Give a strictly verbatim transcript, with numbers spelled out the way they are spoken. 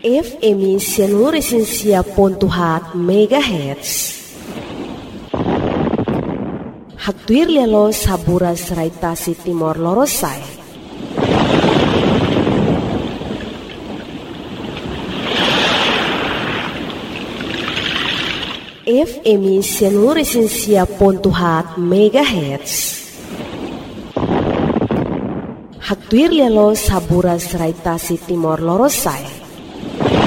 F M Sianuresensia pontuhat megahertz. Haktuir lelo saburas raitasi Timor Lorosai. F M Sianuresensia pontuhat megahertz. Haktuir lelo saburas raitasi Timor Lorosai.